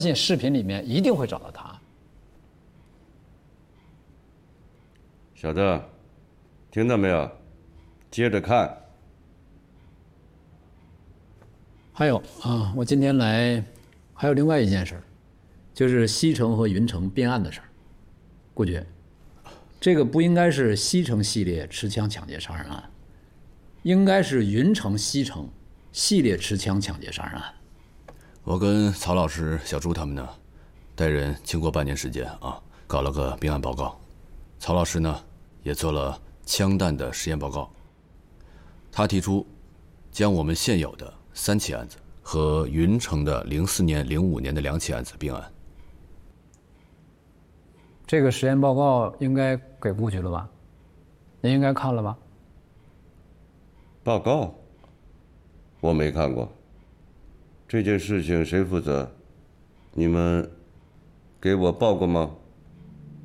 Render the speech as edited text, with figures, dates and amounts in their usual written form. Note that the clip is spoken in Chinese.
信视频里面一定会找到他。 小子，听到没有？接着看。 还有啊，我今天来还有另外一件事，就是西城和云城变案的事儿。顾局，这个不应该是西城系列持枪抢劫杀人案，应该是云城西城系列持枪抢劫杀人案。 我跟曹老师、小朱他们呢，带人经过半年时间啊，搞了个并案报告。曹老师呢，也做了枪弹的实验报告。他提出，将我们现有的3起案子和云城的04年、05年的2起案子并案。 这个实验报告应该给顾局了吧？您应该看了吧？ 报告？我没看过。这件事情谁负责？你们给我报过吗？